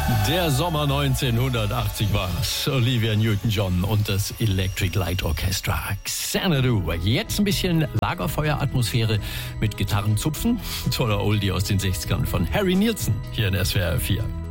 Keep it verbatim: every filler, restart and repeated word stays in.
Der Sommer neunzehnhundertachtzig war's. Olivia Newton-John und das Electric Light Orchestra. Xanadu. Jetzt ein bisschen Lagerfeueratmosphäre mit Gitarrenzupfen. Toller Oldie aus den sechzigern von Harry Nilsson hier in S W R vier.